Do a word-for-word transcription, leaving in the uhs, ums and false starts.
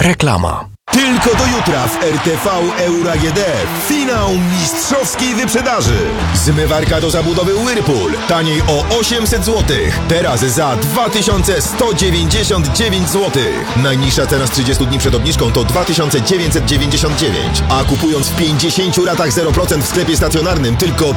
Reklama. Tylko do jutra w R T V Euro A G D finał mistrzowskiej wyprzedaży. Zmywarka do zabudowy Whirlpool taniej o osiemset złotych. Teraz za dwa tysiące sto dziewięćdziesiąt dziewięć złotych. Najniższa cena z trzydziestu dni przed obniżką to dwa tysiące dziewięćset dziewięćdziesiąt dziewięć. A kupując w pięćdziesięciu ratach zero procent w sklepie stacjonarnym tylko